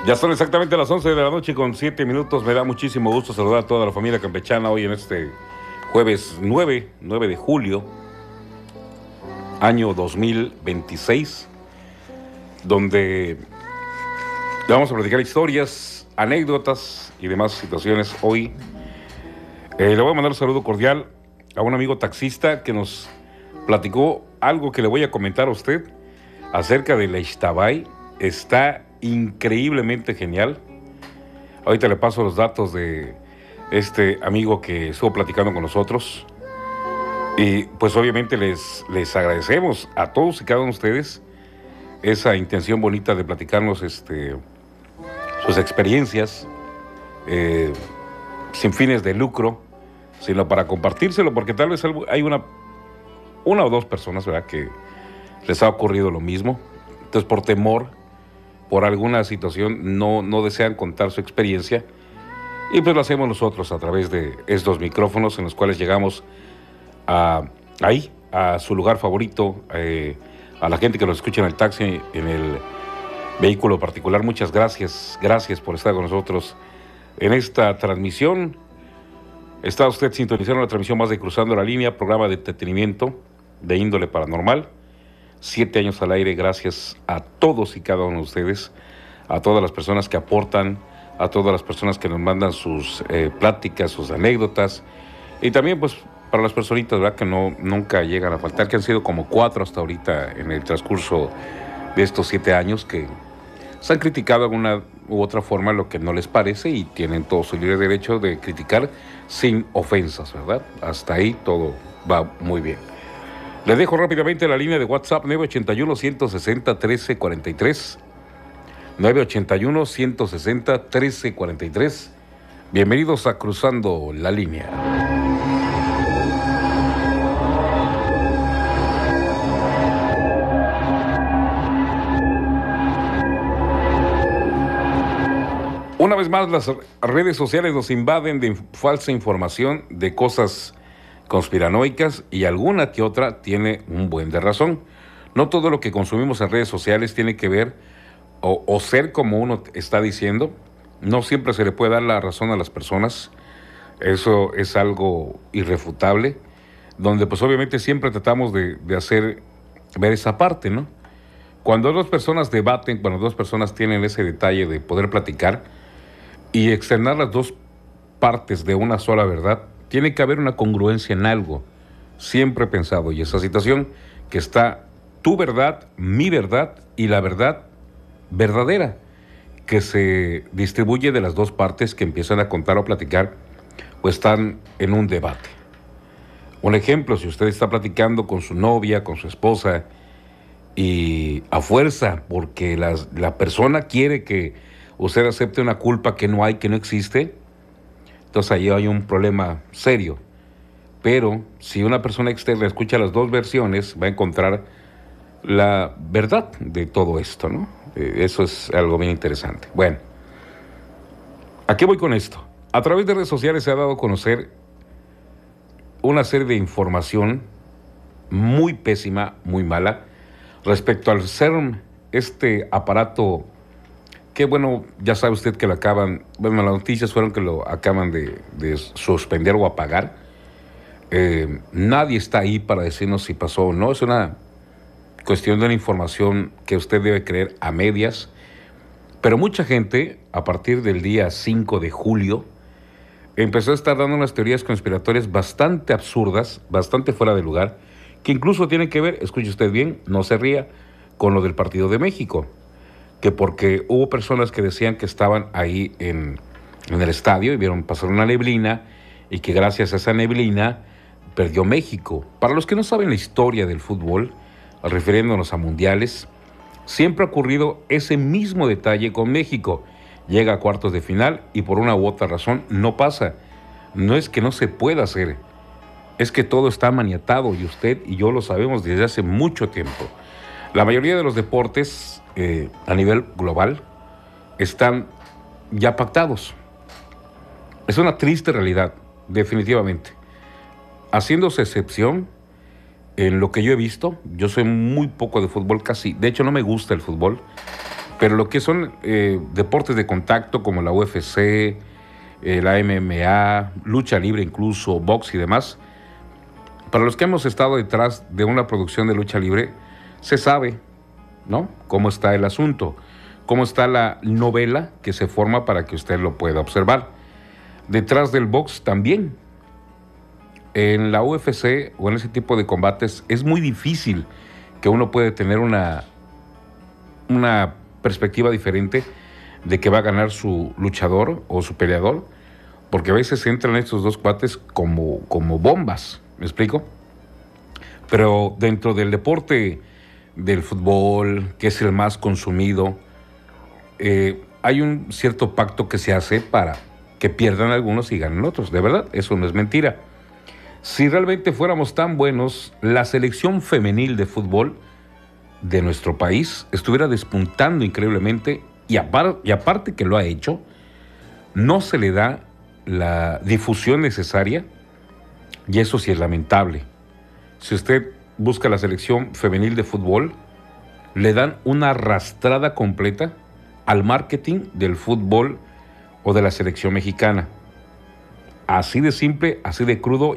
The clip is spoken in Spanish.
Ya son exactamente las 11 de la noche con 7 minutos. Me da muchísimo gusto saludar a toda la familia campechana hoy en este jueves 9 de julio, año 2026, donde le vamos a platicar historias, anécdotas y demás situaciones. Hoy le voy a mandar un saludo cordial a un amigo taxista que nos platicó algo que le voy a comentar a usted acerca de la Ixtabay. Está increíblemente genial. Ahorita le paso los datos de este amigo que estuvo platicando con nosotros. Y pues obviamente les agradecemos a todos y cada uno de ustedes esa intención bonita de platicarnos sus experiencias sin fines de lucro, sino para compartírselo, porque tal vez hay una o dos personas, ¿verdad?, que les ha ocurrido lo mismo. Entonces, por temor, por alguna situación, no desean contar su experiencia. Y pues lo hacemos nosotros a través de estos micrófonos en los cuales llegamos a su lugar favorito, a la gente que nos escucha en el taxi, en el vehículo particular. Muchas gracias por estar con nosotros en esta transmisión. Está usted sintonizando la transmisión más de Cruzando la Línea, programa de entretenimiento de índole paranormal. 7 años al aire, gracias a todos y cada uno de ustedes, a todas las personas que aportan, a todas las personas que nos mandan sus pláticas, sus anécdotas, y también pues para las personitas, ¿verdad?, que nunca llegan a faltar, que han sido como 4 hasta ahorita en el transcurso de estos 7 años, que se han criticado de alguna u otra forma lo que no les parece y tienen todo su libre derecho de criticar sin ofensas, ¿verdad? Hasta ahí todo va muy bien. Les dejo rápidamente la línea de WhatsApp 981-160-1343. 981-160-1343. Bienvenidos a Cruzando la Línea. Una vez más, las redes sociales nos invaden de falsa información, de cosas conspiranoicas, y alguna que otra tiene un buen de razón. No todo lo que consumimos en redes sociales tiene que ver o ser como uno está diciendo. No siempre se le puede dar la razón a las personas. Eso es algo irrefutable, donde pues obviamente siempre tratamos de hacer ver esa parte, ¿no? Cuando dos personas debaten, cuando dos personas tienen ese detalle de poder platicar y externar las dos partes de una sola verdad, tiene que haber una congruencia en algo. Siempre he pensado, y esa situación, que está tu verdad, mi verdad y la verdad verdadera, que se distribuye de las dos partes que empiezan a contar o platicar, o están en un debate. Un ejemplo, si usted está platicando con su novia, con su esposa, y a fuerza, porque la persona quiere que usted acepte una culpa que no hay, que no existe, entonces ahí hay un problema serio. Pero si una persona externa escucha las dos versiones, va a encontrar la verdad de todo esto, ¿no? Eso es algo bien interesante. Bueno, ¿a qué voy con esto? A través de redes sociales se ha dado a conocer una serie de información muy pésima, muy mala, respecto al CERN, este aparato que, bueno, ya sabe usted que lo acaban, bueno, las noticias fueron que lo acaban de suspender o apagar. Nadie está ahí para decirnos si pasó o no. Es una cuestión de una información que usted debe creer a medias. Pero mucha gente, a partir del día 5 de julio, empezó a estar dando unas teorías conspiratorias bastante absurdas, bastante fuera de lugar, que incluso tienen que ver, escuche usted bien, no se ría, con lo del Partido de México. Que porque hubo personas que decían que estaban ahí en el estadio y vieron pasar una neblina, y que gracias a esa neblina perdió México. Para los que no saben la historia del fútbol, refiriéndonos a mundiales, siempre ha ocurrido ese mismo detalle con México. Llega a cuartos de final y por una u otra razón no pasa. No es que no se pueda hacer, es que todo está maniatado, y usted y yo lo sabemos desde hace mucho tiempo. La mayoría de los deportes a nivel global están ya pactados. Es una triste realidad, definitivamente. Haciéndose excepción en lo que yo he visto, yo soy muy poco de fútbol, casi, de hecho no me gusta el fútbol, Pero lo que son deportes de contacto como la UFC, la MMA, lucha libre incluso, box y demás, para los que hemos estado detrás de una producción de lucha libre, se sabe, ¿no?, cómo está el asunto, cómo está la novela que se forma para que usted lo pueda observar. Detrás del box también. En la UFC o en ese tipo de combates es muy difícil que uno pueda tener una perspectiva diferente de que va a ganar su luchador o su peleador, porque a veces entran estos dos cuates como bombas, ¿me explico? Pero dentro del deporte del fútbol, que es el más consumido, hay un cierto pacto que se hace para que pierdan algunos y ganen otros. De verdad, eso no es mentira. Si realmente fuéramos tan buenos, la selección femenil de fútbol de nuestro país estuviera despuntando increíblemente y aparte que lo ha hecho, no se le da la difusión necesaria y eso sí es lamentable. Si usted busca la selección femenil de fútbol, le dan una arrastrada completa al marketing del fútbol o de la selección mexicana. Así de simple, así de crudo